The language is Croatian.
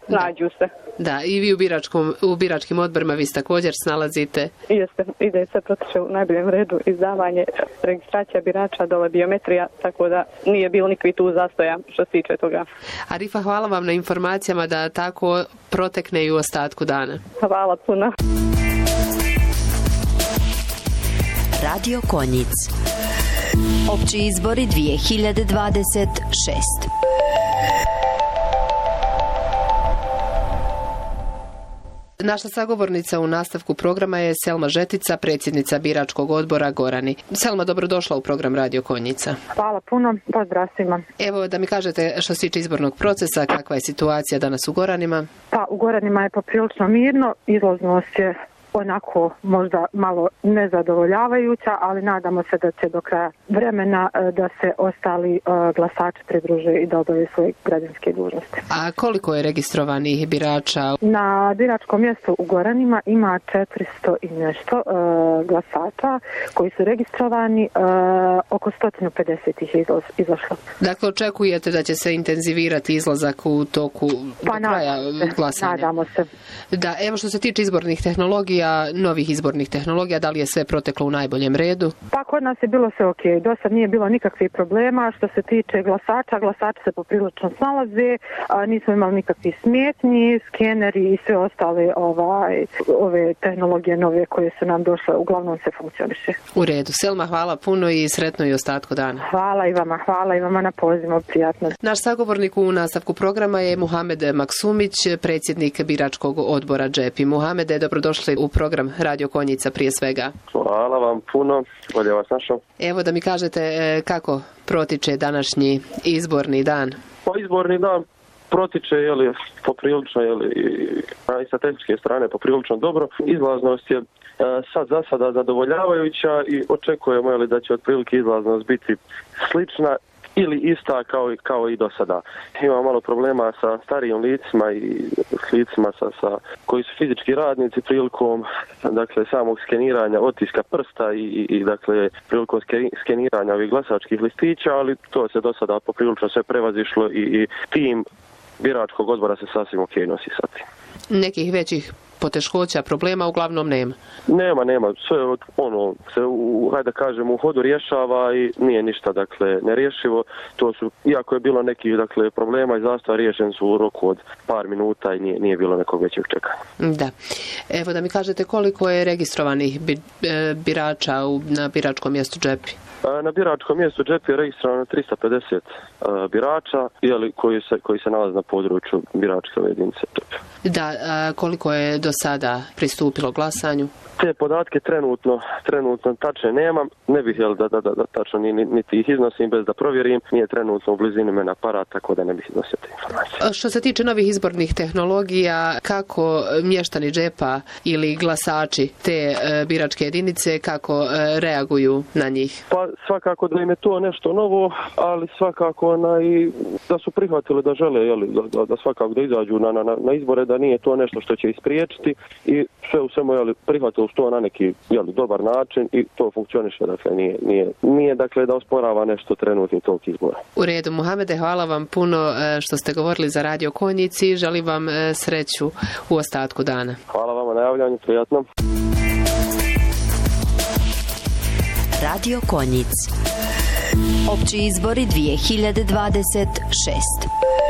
nađu se. Da, i vi u biračkim odborima vi se također snalazite. Jeste, ide se protiče u najboljem redu izdavanje, registracija birača, dole biometrija, tako da nije bilo nikakvi tu zastoja što se tiče toga. Arifa, hvala vam na informacijama da tako protekne i u ostatku dana. Hvala puno. Radio Konjic. Opći izbori 2026. Naša sagovornica u nastavku programa je Selma Žetica, predsjednica biračkog odbora Gorani. Selma, dobrodošla u program Radio Konjica. Hvala puno, pozdrav svima. Evo da mi kažete što se tiče izbornog procesa, kakva je situacija danas u Goranima? Pa u Goranima je poprilično mirno, izlaznost je onako možda malo nezadovoljavajuća, ali nadamo se da će do kraja vremena da se ostali glasači pridruže i da obave svoje građanske dužnosti. A koliko je registrovanih birača? Na biračkom mjestu u Goranima ima 400 i nešto glasača koji su registrovani, oko 150 ih je izašlo. Dakle, očekujete da će se intenzivirati izlazak u toku do kraja glasanja? Nadamo se. Da, evo što se tiče izbornih tehnologija, novih izbornih tehnologija, da li je sve proteklo u najboljem redu? Pa kod nas je bilo sve ok. Do sad nije bilo nikakvih problema. Što se tiče glasača, glasači se poprilično snalaze, nismo imali nikakvih smetnji, skeneri i sve ostale ove tehnologije nove koje su nam došle, uglavnom se funkcioniše. U redu. Selma, hvala puno i sretno i ostatku dana. Hvala i vama na pozivu, prijatno. Naš sagovornik u nastavku programa je Muhamed Maksumić, predsjednik biračkog odbora Džepi. Muhamede, dobrodošli u program Radio Konjica prije svega. Hvala vam puno, bolje vas našao. Evo da mi kažete kako protiče današnji izborni dan. Pa izborni dan protiče poprilično i sa tehničke strane poprilično dobro. Izlaznost je sad za sada zadovoljavajuća i očekujemo da će otprilike izlaznost biti slična ili ista kao i do sada. Imamo malo problema sa starijim licima i licima koji su fizički radnici prilikom samog skeniranja otiska prsta i prilikom skeniranja ovih glasačkih listića, ali to se do sada poprilično sve prevazišlo i tim biračkog odbora se sasvim ok nosi sa tim. Nekih većih poteškoća, problema uglavnom nema? Nema. Sve se u hodu rješava i nije ništa nerješivo. To su, iako je bilo nekih problema i zastoja, riješeni su u roku od par minuta i nije bilo nekog većeg čekanja. Da. Evo da mi kažete koliko je registrovanih birača na biračkom mjestu Džepi? Na biračkom mjestu Džepi je registrovano 350 birača koji se nalaze na području biračke jedinice Džepi. Da, koliko je do sada pristupilo glasanju? Te podatke trenutno tačne nemam, ne bih da tačno niti ih iznosim bez da provjerim, nije trenutno u blizini mene aparat, tako da ne bih iznosio te informacije. Što se tiče novih izbornih tehnologija, kako mještani Džepa ili glasači te biračke jedinice, kako reaguju na njih? Pa svakako da im je to nešto novo, ali svakako da su prihvatili da žele, da svakako da izađu na izbore, da nije to nešto što će ispriječiti i sve u svemu prihvatili to na neki dobar način i to funkcioniše, nije da osporava nešto trenutni tog izbora. U redu, Muhamede, hvala vam puno što ste govorili za Radio Konjici i želim vam sreću u ostatku dana. Hvala vama na javljanju, prijatno. Radio Konjic. Opći izbori 2026.